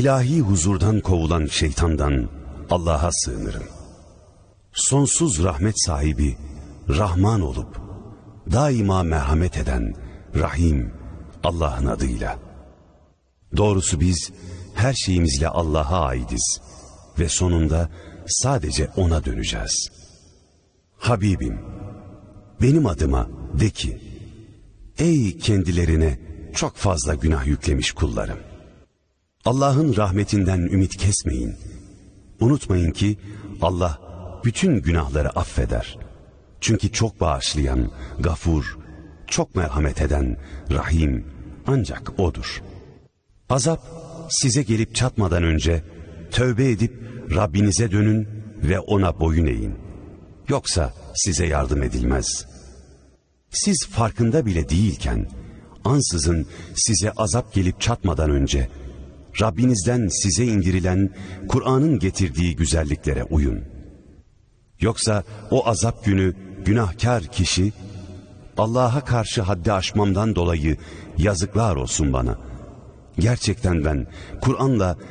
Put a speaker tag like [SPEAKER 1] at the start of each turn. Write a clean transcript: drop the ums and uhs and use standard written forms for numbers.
[SPEAKER 1] İlahi huzurdan kovulan şeytandan Allah'a sığınırım. Sonsuz rahmet sahibi, Rahman olup daima merhamet eden Rahim Allah'ın adıyla. Doğrusu biz her şeyimizle Allah'a aitiz ve sonunda sadece O'na döneceğiz. Habibim, benim adıma de ki, ey kendilerine çok fazla günah yüklemiş kullarım! Allah'ın rahmetinden ümit kesmeyin. Unutmayın ki Allah bütün günahları affeder. Çünkü çok bağışlayan, gafur, çok merhamet eden Rahim ancak O'dur. Azap size gelip çatmadan önce tövbe edip Rabbinize dönün ve O'na boyun eğin. Yoksa size yardım edilmez. Siz farkında bile değilken ansızın size azap gelip çatmadan önce Rabbinizden size indirilen Kur'an'ın getirdiği güzelliklere uyun. Yoksa o azap günü günahkar kişi, Allah'a karşı haddi aşmamdan dolayı yazıklar olsun bana. Gerçekten ben Kur'an'la